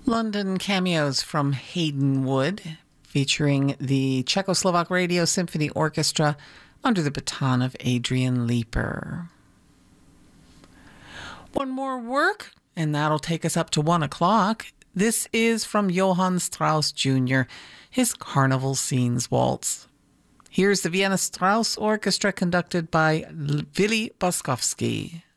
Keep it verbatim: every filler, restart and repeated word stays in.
London cameos from Hayden Wood, featuring the Czechoslovak Radio Symphony Orchestra under the baton of Adrian Leeper. One more work, and that'll take us up to one o'clock. This is from Johann Strauss Junior, his Carnival Scenes Waltz. Here's the Vienna Strauss Orchestra conducted by Willy Boskowski.